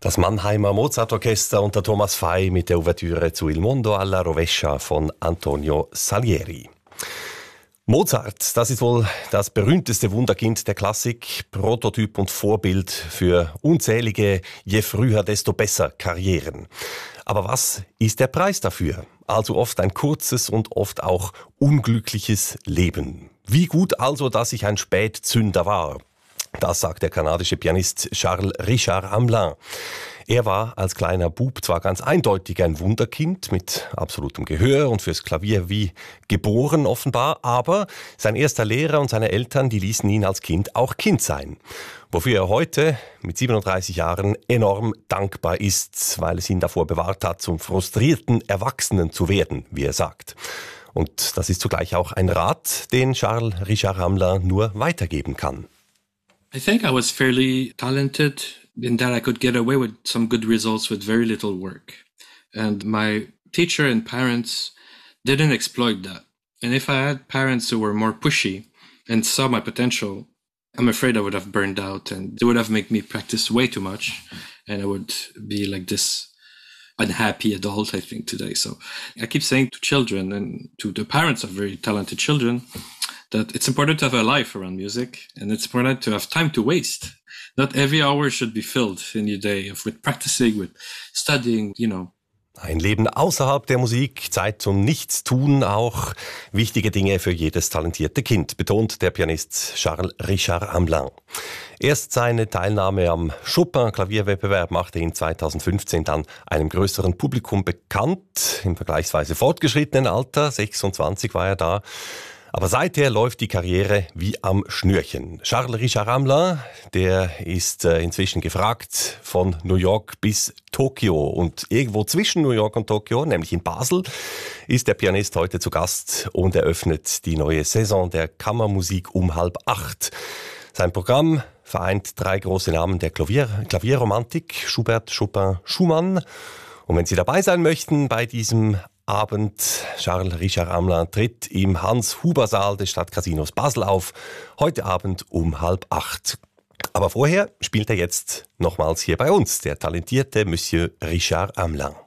Das Mannheimer Mozartorchester unter Thomas Fey mit der Ouvertüre zu Il Mondo alla Rovescia von Antonio Salieri. Mozart, das ist wohl das berühmteste Wunderkind der Klassik, Prototyp und Vorbild für unzählige, je früher desto besser Karrieren. Aber was ist der Preis dafür? Also oft ein kurzes und oft auch unglückliches Leben. Wie gut also, dass ich ein Spätzünder war? Das sagt der kanadische Pianist Charles Richard Hamelin. Er war als kleiner Bub zwar ganz eindeutig ein Wunderkind mit absolutem Gehör und fürs Klavier wie geboren offenbar, aber sein erster Lehrer und seine Eltern, die ließen ihn als Kind auch Kind sein. Wofür er heute mit 37 Jahren enorm dankbar ist, weil es ihn davor bewahrt hat, zum frustrierten Erwachsenen zu werden, wie er sagt. Und das ist zugleich auch ein Rat, den Charles Richard Hamelin nur weitergeben kann. I think I was fairly talented in that I could get away with some good results with very little work. And my teacher and parents didn't exploit that. And if I had parents who were more pushy and saw my potential, I'm afraid I would have burned out and it would have made me practice way too much. And I would be like this unhappy adult, I think, today. So I keep saying to children and to the parents of very talented children that it's important to have a life around music and it's important to have time to waste. Not every hour should be filled in your day with practicing, with studying, Ein Leben außerhalb der Musik, Zeit zum Nichtstun, auch wichtige Dinge für jedes talentierte Kind, betont der Pianist Charles Richard Hamelin. Erst seine Teilnahme am Chopin-Klavierwettbewerb machte ihn 2015 dann einem größeren Publikum bekannt. Im vergleichsweise fortgeschrittenen Alter, 26 war er da. Aber seither läuft die Karriere wie am Schnürchen. Charles Richard Hamelin, der ist inzwischen gefragt von New York bis Tokio. Und irgendwo zwischen New York und Tokio, nämlich in Basel, ist der Pianist heute zu Gast und eröffnet die neue Saison der Kammermusik um 7:30. Sein Programm vereint 3 große Namen der Klavierromantik, Schubert, Chopin, Schumann. Und wenn Sie dabei sein möchten bei diesem Abend, Charles Richard Hamelin tritt im Hans-Huber-Saal des Stadtcasinos Basel auf, heute Abend um 7:30. Aber vorher spielt er jetzt nochmals hier bei uns, der talentierte Monsieur Richard Hamelin.